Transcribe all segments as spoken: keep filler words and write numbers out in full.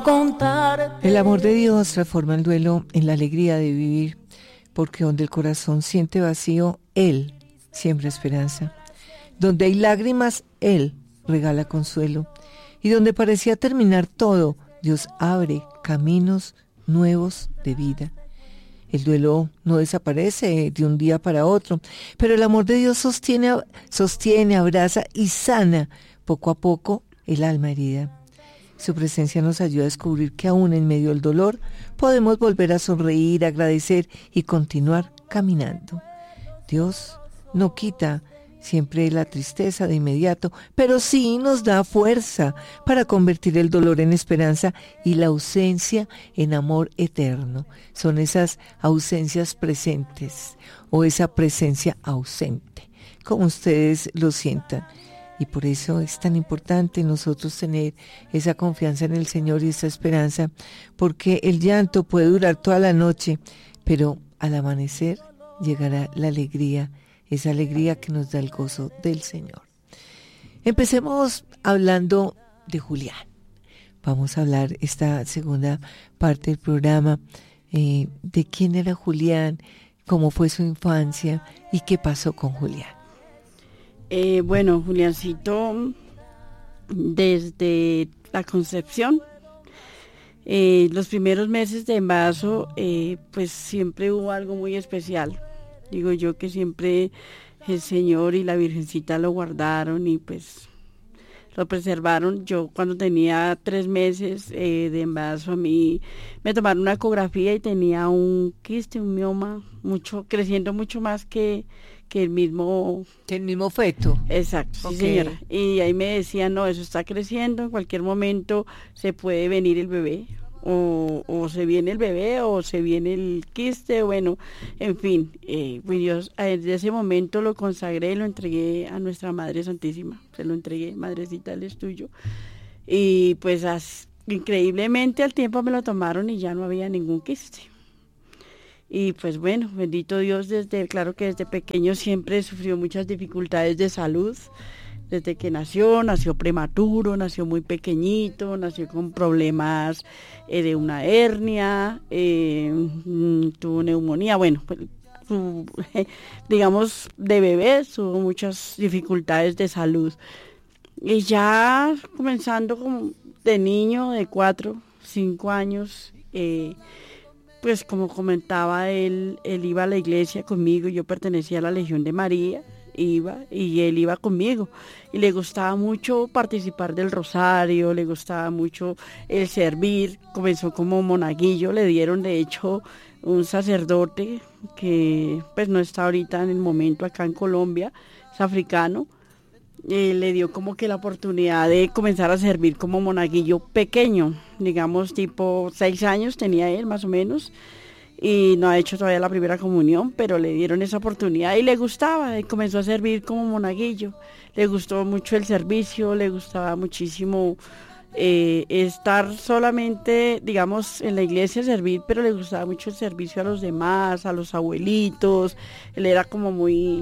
contar. El amor de Dios transforma el duelo en la alegría de vivir, porque donde el corazón siente vacío, Él siembra esperanza. Donde hay lágrimas, Él regala consuelo. Y donde parecía terminar todo, Dios abre caminos nuevos de vida. El duelo no desaparece de un día para otro, pero el amor de Dios sostiene, sostiene, abraza y sana poco a poco el alma herida. Su presencia nos ayuda a descubrir que aún en medio del dolor podemos volver a sonreír, agradecer y continuar caminando. Dios no quita siempre la tristeza de inmediato, pero sí nos da fuerza para convertir el dolor en esperanza y la ausencia en amor eterno. Son esas ausencias presentes o esa presencia ausente, como ustedes lo sientan. Y por eso es tan importante nosotros tener esa confianza en el Señor y esa esperanza, porque el llanto puede durar toda la noche, pero al amanecer llegará la alegría, esa alegría que nos da el gozo del Señor. Empecemos hablando de Julián. Vamos a hablar esta segunda parte del programa eh, de quién era Julián, cómo fue su infancia y qué pasó con Julián. Eh, bueno, Juliancito, desde la concepción, eh, los primeros meses de embarazo, eh, pues siempre hubo algo muy especial. Digo yo que siempre el Señor y la Virgencita lo guardaron y pues lo preservaron. Yo cuando tenía tres meses eh, de embarazo, a mí me tomaron una ecografía y tenía un quiste, un mioma, mucho, creciendo mucho más que, que el mismo... Que el mismo feto. Exacto, Okay. Sí señora. Y ahí me decían, no, eso está creciendo, en cualquier momento se puede venir el bebé. O, o se viene el bebé o se viene el quiste, bueno, en fin, eh, pues yo desde ese momento lo consagré y lo entregué a nuestra Madre Santísima, se lo entregué, Madrecita, él es tuyo, y pues as, increíblemente al tiempo me lo tomaron y ya no había ningún quiste. Y pues bueno, bendito Dios, desde claro que desde pequeño siempre sufrió muchas dificultades de salud. Desde que nació, nació prematuro, nació muy pequeñito, nació con problemas eh, de una hernia, eh, tuvo neumonía, bueno, pues, su, eh, digamos de bebé tuvo muchas dificultades de salud. Y ya comenzando como de niño, de cuatro, cinco años, eh, pues como comentaba él, él iba a la iglesia conmigo, yo pertenecía a la Legión de María, iba y él iba conmigo y le gustaba mucho participar del rosario, le gustaba mucho el servir, comenzó como monaguillo, le dieron de hecho un sacerdote que pues no está ahorita en el momento acá en Colombia, es africano, eh, le dio como que la oportunidad de comenzar a servir como monaguillo pequeño, digamos tipo seis años tenía él más o menos, y no ha hecho todavía la primera comunión, pero le dieron esa oportunidad y le gustaba, y comenzó a servir como monaguillo, le gustó mucho el servicio, le gustaba muchísimo eh, estar solamente, digamos, en la iglesia servir, pero le gustaba mucho el servicio a los demás, a los abuelitos, él era como muy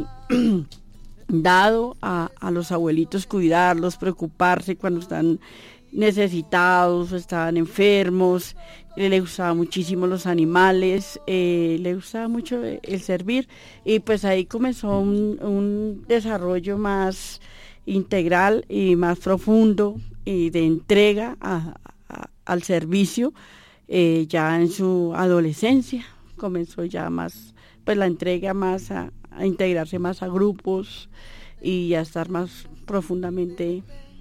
dado a, a los abuelitos, cuidarlos, preocuparse cuando están necesitados o estaban enfermos. Le gustaban muchísimo los animales, eh, le gustaba mucho el servir y pues ahí comenzó un, un desarrollo más integral y más profundo y de entrega a, a, al servicio. Eh, ya en su adolescencia comenzó ya más pues la entrega más a, a integrarse más a grupos y a estar más profundamente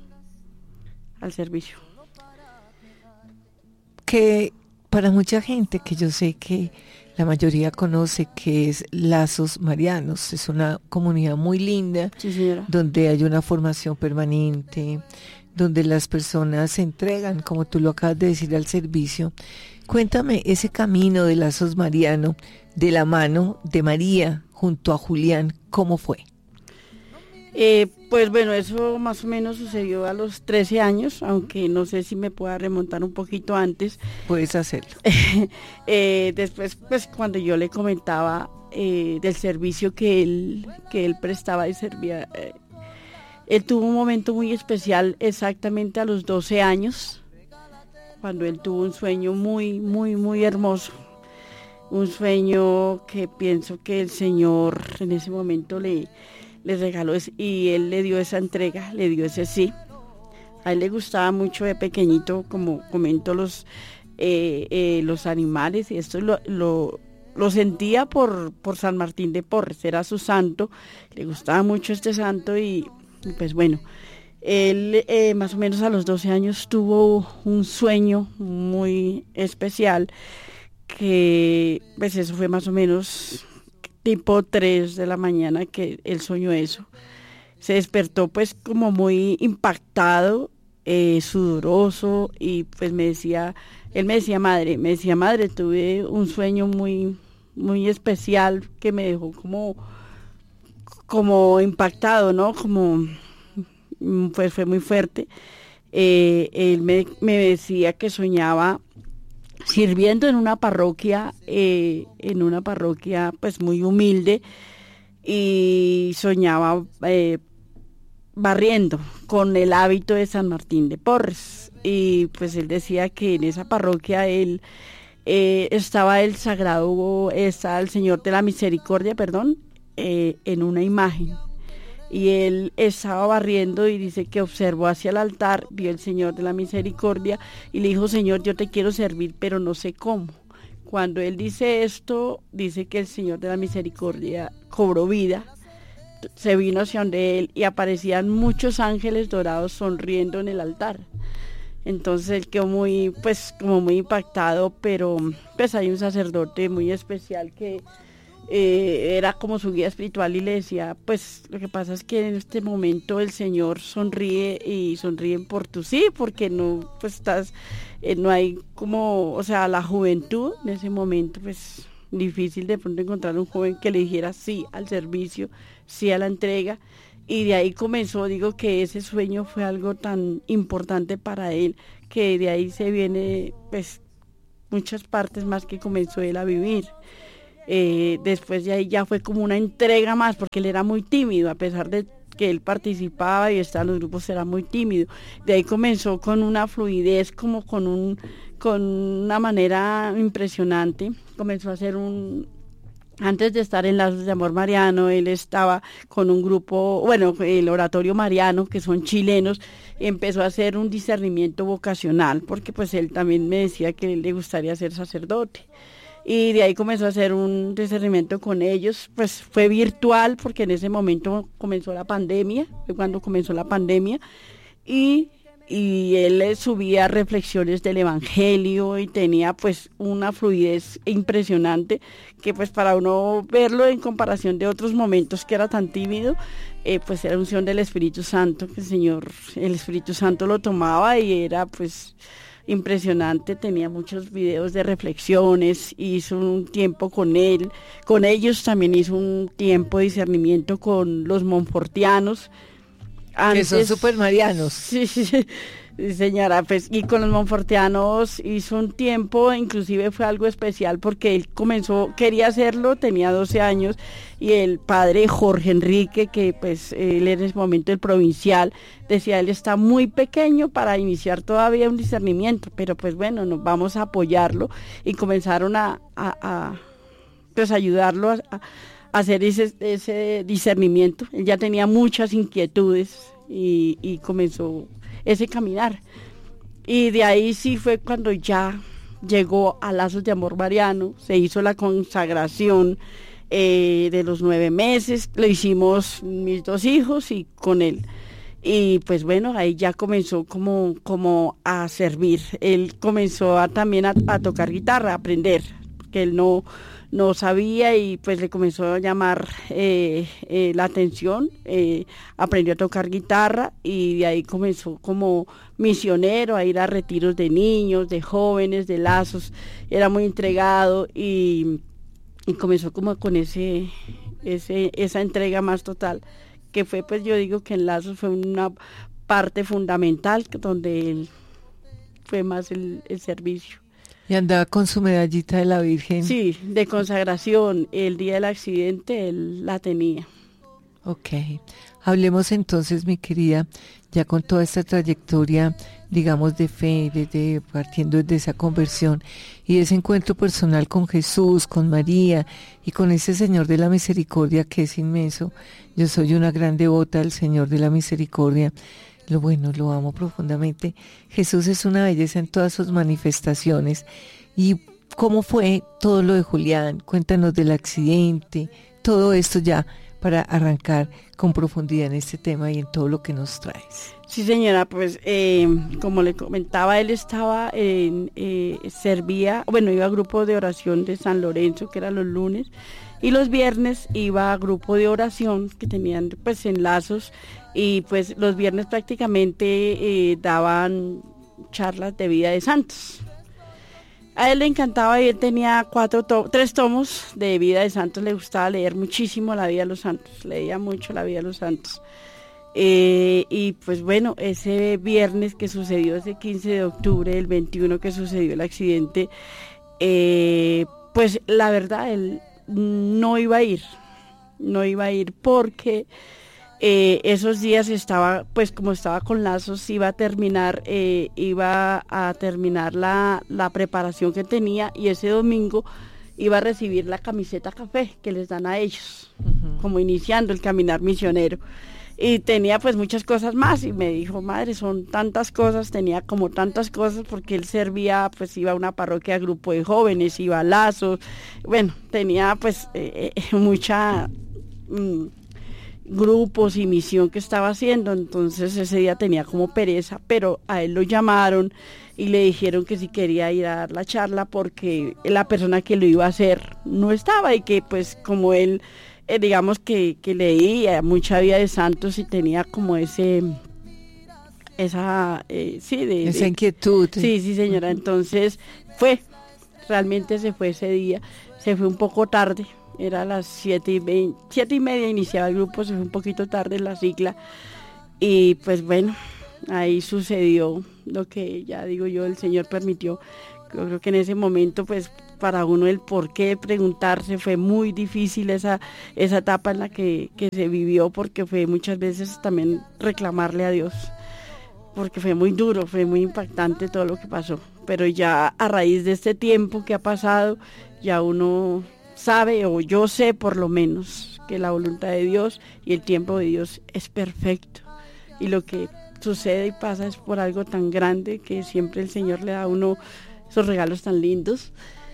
al servicio. Que para mucha gente, que yo sé que la mayoría conoce, que es Lazos Marianos, es una comunidad muy linda, sí, señora, donde hay una formación permanente, donde las personas se entregan, como tú lo acabas de decir, al servicio. Cuéntame ese camino de Lazos Mariano, de la mano de María junto a Julián, ¿cómo fue? Eh, pues bueno, eso más o menos sucedió a los trece años, aunque no sé si me pueda remontar un poquito antes. Puedes hacerlo. eh, después, pues cuando yo le comentaba eh, del servicio que él, que él prestaba y servía, eh, él tuvo un momento muy especial exactamente a los doce años, cuando él tuvo un sueño muy, muy, muy hermoso. Un sueño que pienso que el Señor en ese momento le, le regaló ese, y él le dio esa entrega, le dio ese sí. A él le gustaba mucho de pequeñito, como comento, los, eh, eh, los animales, y esto lo, lo, lo sentía por, por San Martín de Porres, era su santo, le gustaba mucho este santo y, y pues bueno, él eh, más o menos a los doce años tuvo un sueño muy especial, que pues eso fue más o menos tipo tres de la mañana que él soñó eso. Se despertó pues como muy impactado, eh, sudoroso, y pues me decía, él me decía madre, me decía madre, tuve un sueño muy, muy especial que me dejó como, como impactado, ¿no? Como, pues fue muy fuerte. Eh, él me, me decía que soñaba sirviendo en una parroquia, eh, en una parroquia pues muy humilde, y soñaba eh, barriendo con el hábito de San Martín de Porres, y pues él decía que en esa parroquia él eh, estaba el sagrado, está el Señor de la Misericordia, perdón, eh, en una imagen. Y él estaba barriendo y dice que observó hacia el altar, vio el Señor de la Misericordia y le dijo, Señor, yo te quiero servir, pero no sé cómo. Cuando él dice esto, dice que el Señor de la Misericordia cobró vida, se vino hacia donde él y aparecían muchos ángeles dorados sonriendo en el altar. Entonces él quedó muy, pues, como muy impactado, pero pues hay un sacerdote muy especial que Eh, era como su guía espiritual y le decía, pues lo que pasa es que en este momento el Señor sonríe y sonríen por tu sí, porque no, pues estás, eh, no hay como, o sea, la juventud en ese momento, pues difícil de pronto encontrar un joven que le dijera sí al servicio, sí a la entrega, y de ahí comenzó, digo que ese sueño fue algo tan importante para él, que de ahí se viene, pues, muchas partes más que comenzó él a vivir. Eh, después de ahí ya fue como una entrega más, porque él era muy tímido, a pesar de que él participaba y estaba en los grupos, era muy tímido. De ahí comenzó con una fluidez, como con un con una manera impresionante. Comenzó a hacer un, antes de estar en Lazos de Amor Mariano, él estaba con un grupo, bueno, el Oratorio Mariano, que son chilenos, empezó a hacer un discernimiento vocacional, porque pues él también me decía que él le gustaría ser sacerdote. Y de ahí comenzó a hacer un discernimiento con ellos, pues fue virtual, porque en ese momento comenzó la pandemia, fue cuando comenzó la pandemia, y, y él subía reflexiones del Evangelio y tenía pues una fluidez impresionante, que pues para uno verlo en comparación de otros momentos que era tan tímido, eh, pues era unción del Espíritu Santo, que el Señor, el Espíritu Santo lo tomaba y era pues impresionante. Tenía muchos videos de reflexiones, hizo un tiempo con él, con ellos también hizo un tiempo de discernimiento con los monfortianos. Antes, que son super marianos. Sí, sí, sí, señora, pues, y con los monfortianos hizo un tiempo, inclusive fue algo especial porque él comenzó, quería hacerlo, tenía doce años, y el padre Jorge Enrique, que pues él en ese momento el provincial, decía, él está muy pequeño para iniciar todavía un discernimiento, pero pues bueno, nos vamos a apoyarlo, y comenzaron a, a, a pues ayudarlo a, a hacer ese, ese discernimiento. Él ya tenía muchas inquietudes y, y comenzó ese caminar. Y de ahí sí fue cuando ya llegó a Lazos de Amor Mariano, se hizo la consagración eh, de los nueve meses, lo hicimos mis dos hijos y con él. Y pues bueno, ahí ya comenzó como, como a servir. Él comenzó a, también a, a tocar guitarra, a aprender, porque él no, no sabía, y pues le comenzó a llamar eh, eh, la atención, eh, aprendió a tocar guitarra, y de ahí comenzó como misionero a ir a retiros de niños, de jóvenes, de Lazos. Era muy entregado y, y comenzó como con ese, ese, esa entrega más total, que fue, pues yo digo que en Lazos fue una parte fundamental donde él fue más el, el servicio. ¿Y andaba con su medallita de la Virgen? Sí, de consagración. El día del accidente él la tenía. Ok. Hablemos entonces, mi querida, ya con toda esta trayectoria, digamos, de fe, desde partiendo de esa conversión y ese encuentro personal con Jesús, con María y con ese Señor de la Misericordia que es inmenso. Yo soy una gran devota del Señor de la Misericordia. Lo bueno, lo amo profundamente. Jesús es una belleza en todas sus manifestaciones. ¿Y cómo fue todo lo de Julián? Cuéntanos del accidente, todo esto ya para arrancar con profundidad en este tema y en todo lo que nos traes. Sí, señora, pues eh, como le comentaba, él estaba en, eh, servía, bueno, iba a grupo de oración de San Lorenzo, que era los lunes, y los viernes iba a grupo de oración que tenían pues enlazos, y pues los viernes prácticamente eh, daban charlas de vida de santos. A él le encantaba y él tenía cuatro to- tres tomos de vida de santos, le gustaba leer muchísimo la vida de los santos, leía mucho la vida de los santos. Eh, y pues bueno, ese viernes que sucedió, ese quince de octubre, el veintiuno que sucedió el accidente, eh, pues la verdad él no iba a ir, no iba a ir porque eh, esos días estaba, pues como estaba con lazos, iba a terminar, eh, iba a terminar la, la preparación que tenía y ese domingo iba a recibir la camiseta café que les dan a ellos, uh-huh. como iniciando el caminar misionero. Y tenía pues muchas cosas más y me dijo, madre, son tantas cosas, tenía como tantas cosas porque él servía, pues iba a una parroquia, grupo de jóvenes, iba a lazos, bueno, tenía pues eh, mucha mm, grupos y misión que estaba haciendo, entonces ese día tenía como pereza, pero a él lo llamaron y le dijeron que si quería ir a dar la charla porque la persona que lo iba a hacer no estaba y que pues como él... Eh, digamos que, que leía mucha vida de santos y tenía como ese esa eh, sí de, esa de, inquietud sí sí señora, entonces fue realmente se fue ese día, se fue un poco tarde, era a las siete y veinte, siete y media iniciaba el grupo, se fue un poquito tarde la sigla y pues bueno, ahí sucedió lo que ya digo yo, el Señor permitió. Yo creo que en ese momento pues para uno el por qué preguntarse fue muy difícil esa, esa etapa en la que, que se vivió, porque fue muchas veces también reclamarle a Dios, porque fue muy duro, fue muy impactante todo lo que pasó, pero ya a raíz de este tiempo que ha pasado, ya uno sabe, o yo sé por lo menos, que la voluntad de Dios y el tiempo de Dios es perfecto, y lo que sucede y pasa es por algo tan grande que siempre el Señor le da a uno esos regalos tan lindos.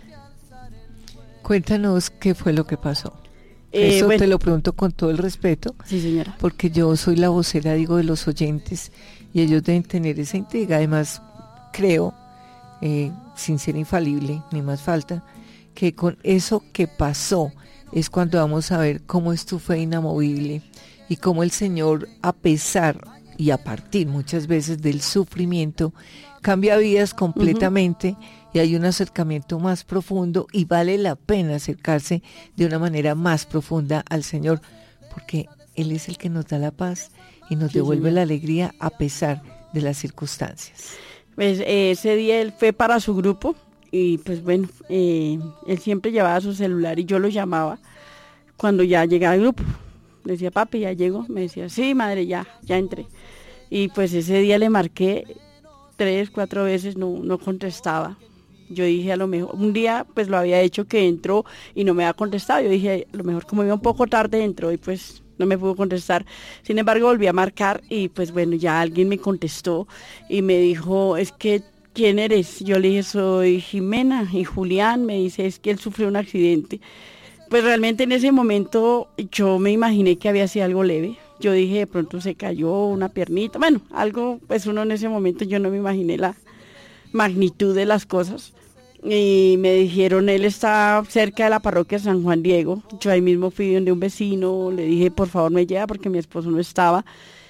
Cuéntanos qué fue lo que pasó. Eh, Eso bueno, te lo pregunto con todo el respeto. Sí, señora. Porque yo soy la vocera, digo, de los oyentes y ellos deben tener esa intriga. Además, creo, eh, sin ser infalible, ni más falta, que con eso que pasó es cuando vamos a ver cómo es tu fe inamovible y cómo el Señor, a pesar y a partir muchas veces del sufrimiento, cambia vidas completamente uh-huh. y hay un acercamiento más profundo y vale la pena acercarse de una manera más profunda al Señor, porque Él es el que nos da la paz y nos sí, devuelve señor. La alegría a pesar de las circunstancias. Pues eh, ese día él fue para su grupo y pues bueno, eh, él siempre llevaba su celular y yo lo llamaba cuando ya llegaba al grupo. Le decía, papi, ya llegó. Me decía, sí, madre, ya, ya entré. Y pues ese día le marqué tres, cuatro veces, no, no contestaba. Yo dije, a lo mejor, un día pues lo había hecho que entró y no me había contestado. Yo dije, a lo mejor como iba un poco tarde entró y pues no me pudo contestar. Sin embargo, volví a marcar y pues bueno, ya alguien me contestó y me dijo, es que, ¿quién eres? Yo le dije, soy Jimena. Y Julián me dice, es que él sufrió un accidente. Pues realmente en ese momento yo me imaginé que había sido algo leve. Yo dije, de pronto se cayó una piernita. Bueno, algo, pues uno en ese momento yo no me imaginé la magnitud de las cosas. Y me dijeron, él está cerca de la parroquia de San Juan Diego. Yo ahí mismo fui donde un vecino, le dije, por favor me lleva porque mi esposo no estaba.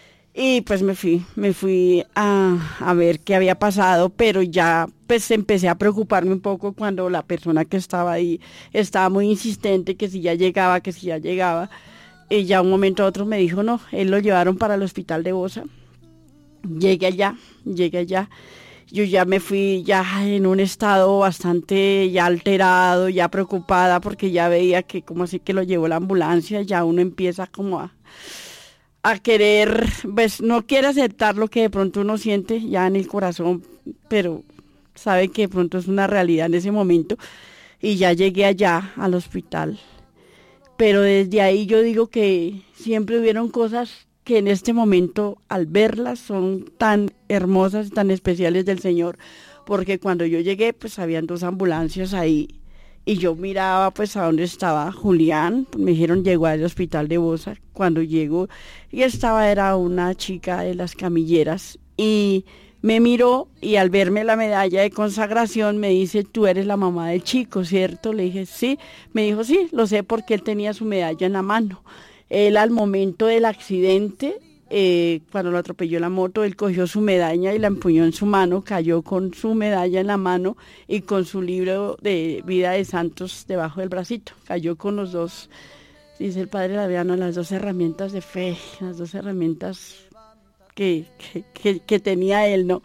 Y pues me fui, me fui a, a ver qué había pasado, pero ya pues empecé a preocuparme un poco cuando la persona que estaba ahí estaba muy insistente que si ya llegaba, que si ya llegaba. Y ya un momento a otro me dijo, no, él lo llevaron para el hospital de Bosa. Llegué allá, llegué allá. Yo ya me fui ya en un estado bastante ya alterado, ya preocupada porque ya veía que como así que lo llevó la ambulancia, ya uno empieza como a... a querer, pues no quiere aceptar lo que de pronto uno siente ya en el corazón, pero sabe que de pronto es una realidad en ese momento. Y ya llegué allá al hospital. Pero desde ahí yo digo que siempre hubieron cosas que en este momento, al verlas, son tan hermosas, tan especiales del Señor, porque cuando yo llegué, pues habían dos ambulancias ahí, y yo miraba pues a dónde estaba Julián, me dijeron llegó al hospital de Bosa, cuando llego, y estaba, era una chica de las camilleras, y me miró, y al verme la medalla de consagración, me dice, tú eres la mamá del chico, ¿cierto? Le dije, sí, me dijo, sí, lo sé porque él tenía su medalla en la mano. Él al momento del accidente, eh, cuando lo atropelló la moto, él cogió su medalla y la empuñó en su mano, cayó con su medalla en la mano y con su libro de vida de santos debajo del bracito. Cayó con los dos, dice el padre Labriano, las dos herramientas de fe, las dos herramientas que, que, que, que tenía él, ¿no?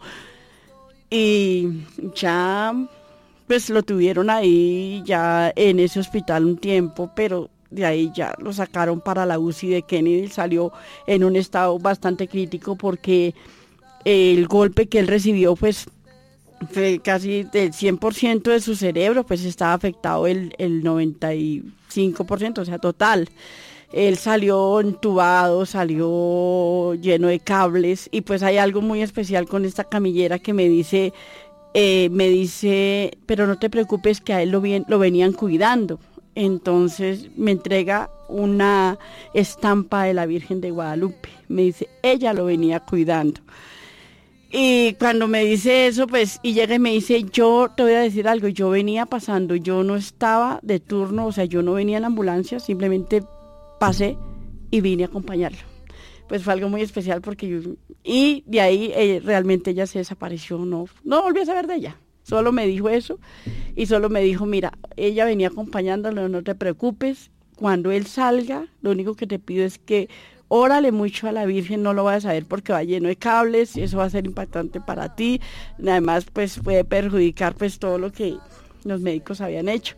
Y ya, pues lo tuvieron ahí ya en ese hospital un tiempo, pero de ahí ya lo sacaron para la U C I de Kennedy, salió en un estado bastante crítico porque el golpe que él recibió pues fue casi del cien por ciento de su cerebro, pues estaba afectado el, el noventa y cinco por ciento, o sea, total. Él salió entubado, salió lleno de cables y pues hay algo muy especial con esta camillera que me dice, eh, me dice, pero no te preocupes que a él lo, bien, lo venían cuidando. Entonces me entrega una estampa de la Virgen de Guadalupe. Me dice, ella lo venía cuidando. Y cuando me dice eso, pues, y llega y me dice, yo te voy a decir algo, yo venía pasando, yo no estaba de turno, o sea, yo no venía en la ambulancia, simplemente pasé y vine a acompañarlo. Pues fue algo muy especial porque yo, y de ahí eh, realmente ella se desapareció, no, no volví a saber de ella. Solo me dijo eso y solo me dijo, mira, ella venía acompañándolo, no te preocupes, cuando él salga, lo único que te pido es que órale mucho a la Virgen, no lo vas a saber porque va lleno de cables y eso va a ser impactante para ti, además pues puede perjudicar pues todo lo que los médicos habían hecho.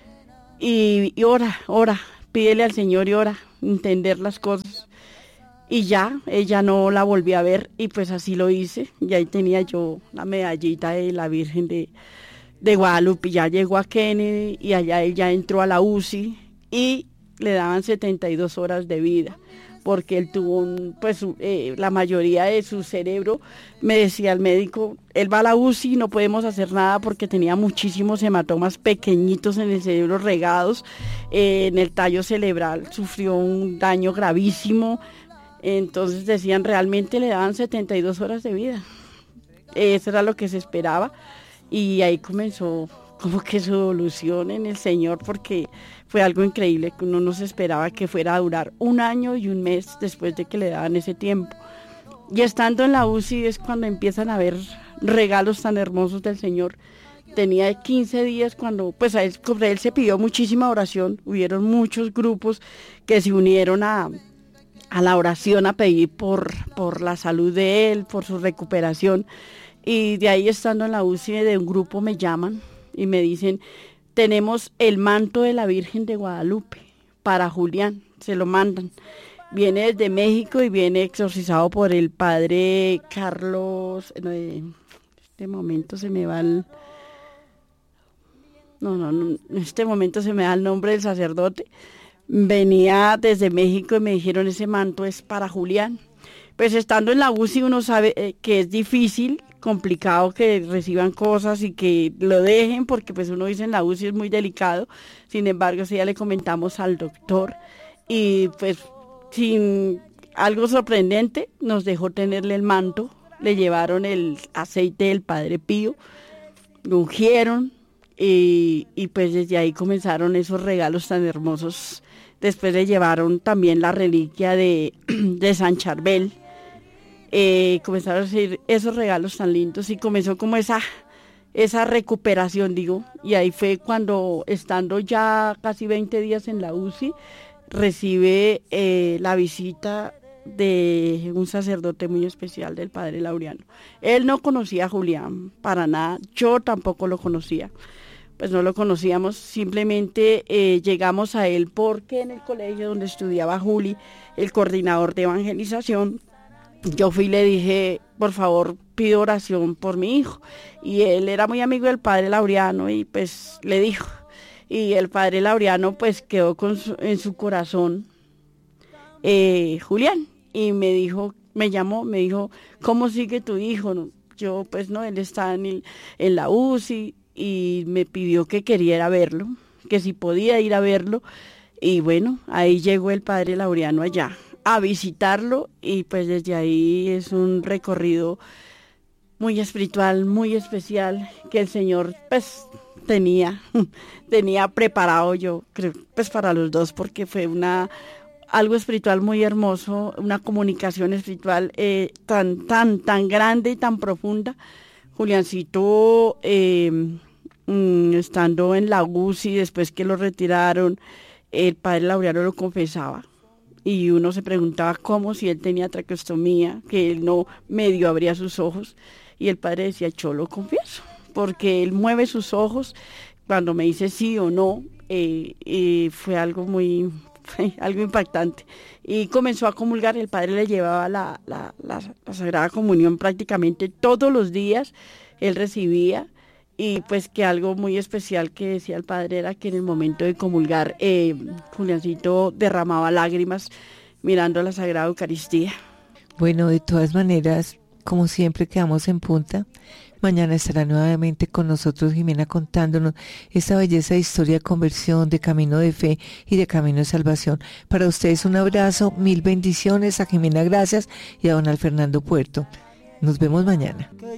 Y, y ora, ora, pídele al Señor y ora, entender las cosas. Y ya, ella no la volví a ver y pues así lo hice. Y ahí tenía yo la medallita de la Virgen de, de Guadalupe. Ya llegó a Kennedy y allá ella entró a la U C I y le daban setenta y dos horas de vida. Porque él tuvo, un, pues eh, la mayoría de su cerebro, me decía el médico, él va a la U C I, no podemos hacer nada porque tenía muchísimos hematomas pequeñitos en el cerebro regados. Eh, en el tallo cerebral sufrió un daño gravísimo. Entonces decían, realmente le daban setenta y dos horas de vida. Eso era lo que se esperaba. Y ahí comenzó como que su evolución en el Señor, porque fue algo increíble, que uno no se esperaba que fuera a durar un año y un mes después de que le daban ese tiempo. Y estando en la U C I es cuando empiezan a ver regalos tan hermosos del Señor. Tenía quince días cuando, pues a él, sobre él se pidió muchísima oración, hubieron muchos grupos que se unieron a... a la oración, a pedir por, por la salud de él, por su recuperación. Y de ahí, estando en la U C I de un grupo, me llaman y me dicen, tenemos el manto de la Virgen de Guadalupe para Julián, se lo mandan. Viene desde México y viene exorcizado por el padre Carlos, no, en este momento se me va el... No, no, no, en este momento se me da el nombre del sacerdote. Venía desde México y me dijeron, ese manto es para Julián. Pues estando en la U C I uno sabe eh, que es difícil, complicado que reciban cosas y que lo dejen, porque pues uno dice en la U C I es muy delicado. Sin embargo, sí, ya le comentamos al doctor y pues sin algo sorprendente nos dejó tenerle el manto, le llevaron el aceite del Padre Pío, lo ungieron y, y pues desde ahí comenzaron esos regalos tan hermosos. Después le llevaron también la reliquia de, de San Charbel. Eh, comenzaron a recibir esos regalos tan lindos y comenzó como esa, esa recuperación, digo. Y ahí fue cuando, estando ya casi veinte días en la U C I, recibe eh, la visita de un sacerdote muy especial, del padre Laureano. Él no conocía a Julián para nada, yo tampoco lo conocía, pues no lo conocíamos, simplemente eh, llegamos a él porque en el colegio donde estudiaba Juli, el coordinador de evangelización, yo fui y le dije, por favor, pido oración por mi hijo. Y él era muy amigo del padre Laureano y pues le dijo. Y el padre Laureano pues quedó con su, en su corazón eh, Julián. Y me dijo, me llamó, me dijo, ¿cómo sigue tu hijo? Yo pues no, él está en, el, en la U C I y me pidió que quería ir a verlo, que si podía ir a verlo. Y bueno, ahí llegó el padre Laureano allá a visitarlo y pues desde ahí es un recorrido muy espiritual, muy especial que el Señor pues tenía, tenía preparado, yo creo, pues para los dos, porque fue una algo espiritual muy hermoso, una comunicación espiritual eh, tan, tan, tan grande y tan profunda. Juliancito eh, mm, estando en la U C I, después que lo retiraron, el padre Laureano lo confesaba. Y uno se preguntaba cómo, si él tenía traqueostomía, que él no medio abría sus ojos. Y el padre decía, yo lo confieso, porque él mueve sus ojos cuando me dice sí o no. Eh, eh, fue algo muy, fue algo impactante. Y comenzó a comulgar, el padre le llevaba la, la, la, la Sagrada Comunión prácticamente todos los días, él recibía. Y pues que algo muy especial que decía el padre era que en el momento de comulgar, eh, Juliancito derramaba lágrimas mirando la Sagrada Eucaristía. Bueno, de todas maneras, como siempre quedamos en punta. Mañana estará nuevamente con nosotros Jimena contándonos esta belleza de historia de conversión, de camino de fe y de camino de salvación. Para ustedes un abrazo, mil bendiciones, a Jimena gracias y a don Fernando Puerto. Nos vemos mañana.